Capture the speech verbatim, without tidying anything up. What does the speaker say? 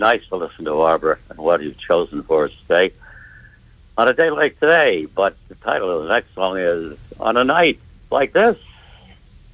nice to listen to Barbara and what you've chosen for us today. On a day like today, but the title of the next song is On a Night Like This.